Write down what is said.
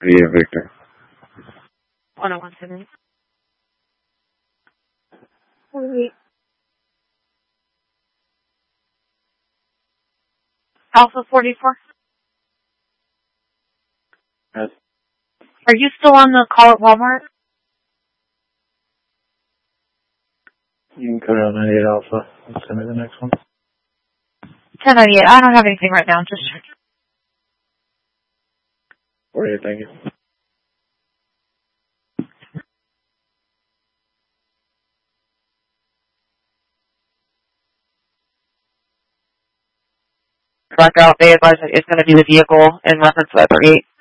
Yeah, Victor. 10178. Alpha 44. Yes. Are you still on the call at Walmart? You can cut it on 98 Alpha. Let's send me the next one. 1098. I don't have anything right now. Just check. 48, thank you. Blackout. They advise that it's going to be the vehicle in reference to that 38.